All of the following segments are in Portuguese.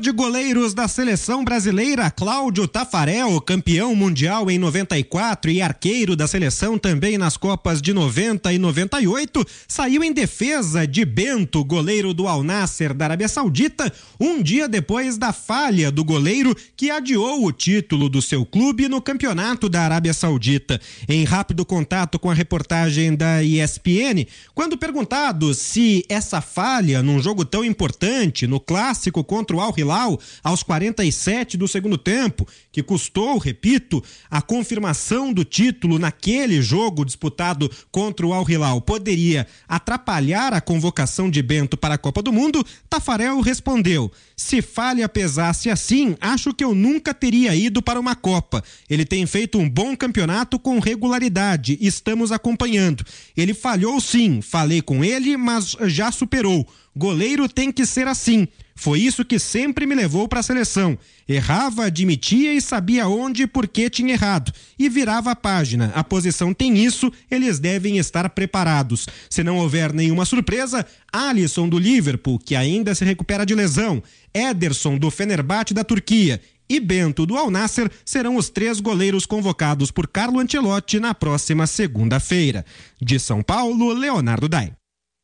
de goleiros da seleção brasileira, Cláudio Tafarel, campeão mundial em 94 e arqueiro da seleção também nas Copas de 90 e 98, saiu em defesa de Bento, goleiro do Al Nassr da Arábia Saudita, um dia depois da falha do goleiro que adiou o título do seu clube no campeonato da Arábia Saudita. Em rápido contato com a reportagem da ESPN, quando perguntado se essa falha num jogo tão importante, no clássico contra o Al Hilal, aos 47 do segundo tempo, que custou, repito, a confirmação do título naquele jogo disputado contra o Al Hilal, poderia atrapalhar a convocação de Bento para a Copa do Mundo, Tafarel respondeu: se falha pesasse assim, acho que eu nunca teria ido para uma Copa. Ele tem feito um bom campeonato com regularidade, estamos acompanhando. Ele falhou sim, falei com ele, mas já superou. Goleiro tem que ser assim. Foi isso que sempre me levou para a seleção. Errava, admitia e sabia onde e por que tinha errado. E virava a página. A posição tem isso, eles devem estar preparados. Se não houver nenhuma surpresa, Alisson do Liverpool, que ainda se recupera de lesão, Ederson do Fenerbahçe da Turquia e Bento do Al Nassr serão os 3 goleiros convocados por Carlo Ancelotti na próxima segunda-feira. De São Paulo, Leonardo Dai.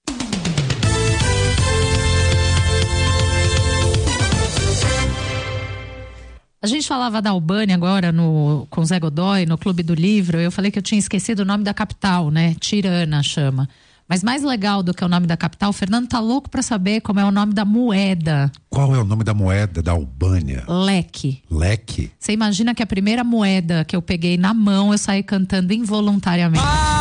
A gente falava da Albânia agora com Zé Godoy, no Clube do Livro. Eu falei que eu tinha esquecido o nome da capital, né? Tirana chama. Mas mais legal do que o nome da capital, o Fernando tá louco pra saber como é o nome da moeda. Qual é o nome da moeda da Albânia? Leque. Leque? Você imagina que a primeira moeda que eu peguei na mão, eu saí cantando involuntariamente.